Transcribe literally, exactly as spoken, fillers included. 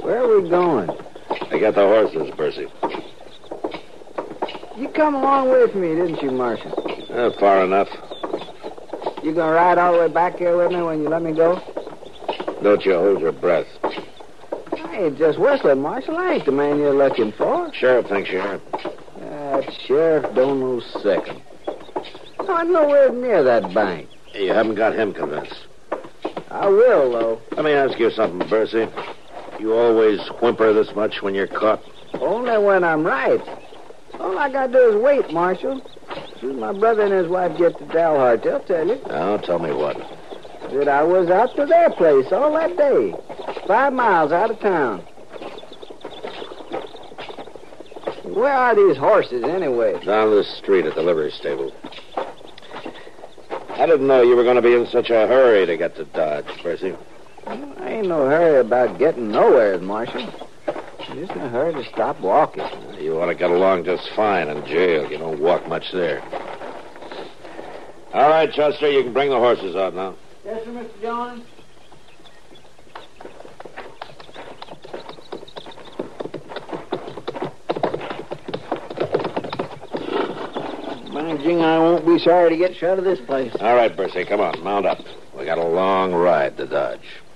Where are we going? I got the horses, Percy. You come a long way from me, didn't you, Marshal? Uh, far enough. You gonna ride all the way back here with me when you let me go? Don't you hold your breath. I ain't just whistling, Marshal. I ain't the man you're looking for. Sheriff thinks you are. That sheriff don't know second. No, I'm nowhere near that bank. You haven't got him convinced. I will, though. Let me ask you something, Percy. You always whimper this much when you're caught? Only when I'm right. All I gotta do is wait, Marshal. As soon as my brother and his wife get to Dalhart, they'll tell you. Now, tell me what. That I was out to their place all that day. Five miles out of town. Where are these horses, anyway? Down the street at the livery stable. I didn't know you were going to be in such a hurry to get to Dodge, Percy. Well, I ain't no hurry about getting nowhere, Marshal. I'm just in a hurry to stop walking. You ought to get along just fine in jail. You don't walk much there. All right, Chester, you can bring the horses out now. Yes, sir, Mister Jones. Managing, I won't be sorry to get shut of this place. All right, Percy, come on, mount up. We got a long ride to Dodge.